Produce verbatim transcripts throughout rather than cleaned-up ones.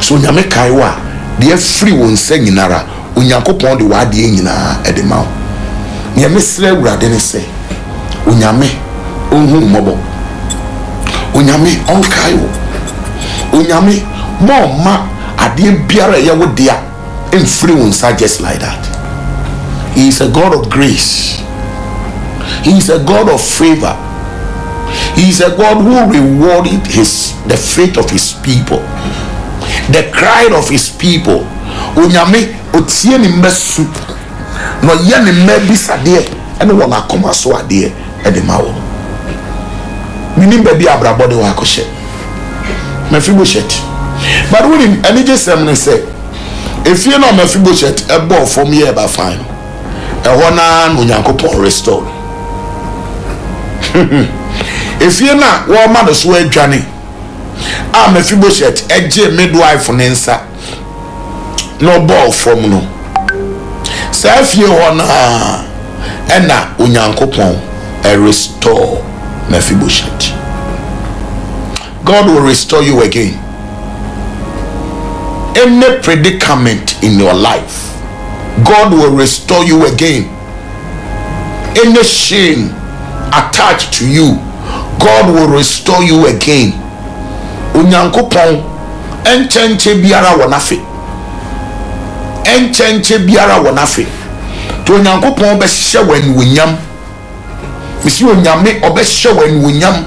so nyame kai wa de free won sa nyinara onyankopon de wa de nyina e de ma wo ne mesre awurade ne se onyame onhu mobo onyame on kai wo onyame mo ma ade biara ye wo dia en free won sa just like that. He is a God of grace. He is a God of favor. He is a God who rewarded his the faith of his people, the cry of his people. Onyame otie ni mesu no ye ni mebisa de ene wona akoma so ade e de mawo minim ba bi abrabode wa akoshe Mephibosheth. But when any just say if you know Mephibosheth a ball from here by fine a one on Yankopon restore. If you not one man swear Johnny, ah Mephibosheth a J midwife on Nensa no ball from no. So if you want and na Unyankopon a restore Mephibosheth. God will restore you again. Any predicament in your life, God will restore you again. Any shame attached to you, God will restore you again. Unyankopon enchenche biara wonafe. Enchenche biara wonafe. To Unyankopon be hye wan wonyam. Misi onyame obehye wan wonyam.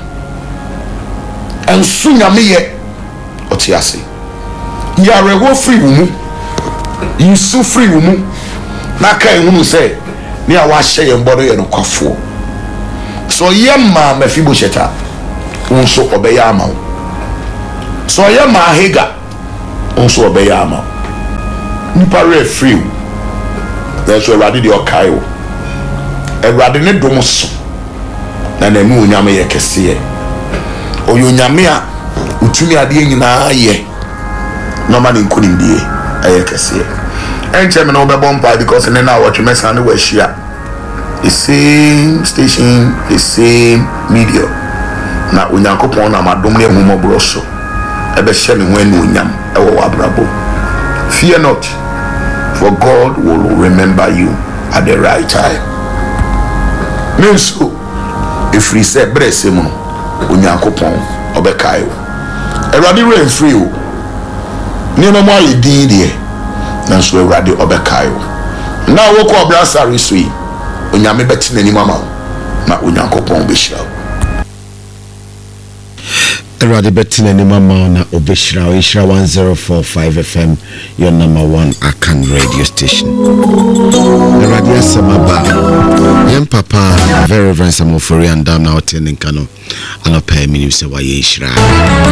Ensu nyame ye otiase. Yare wo free wo mu. Yisu free wo mu. Na kai hunu say ni a wa hye ye mbodo ye no kwafo. So yema Mephibosheth unso obeya ama. So yema Hagar unso obeya ama. Nipa re free. That's why Radi de okai wo. E Radi ne dom so. Na na mu onyame ye kese ye. Oyo nyame a utumi ade nyina ye. No man in couldn't be a kese. And chairman over bomba because in an hour to mess on the way share. The same station, the same media. Now Unyankopon na madomle humo broso. Ebe sheni when unyam ewo abrabo. Fear not, for God will remember you at the right time. Menso if we say brese mu Unyankopon obekayo. Eradi rain free o. Nino mo yedin de na so Eradi obekayo. Na wo ko brasari so yi. Onyame beti nani mama na Onyankopon behira. Eradi beti nani mama na obehira. Ishira one oh four point five F M, your number one Akan radio station. Eradi asamaba. Yem papa very very samofori and dam na hotel in Kano. Anopa emi ni se wa ye ishira.